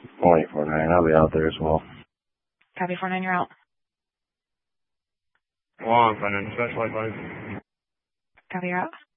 849, I'll be out there as well. Copy 49, you're out. Long, financial special advice. Copy, you're out.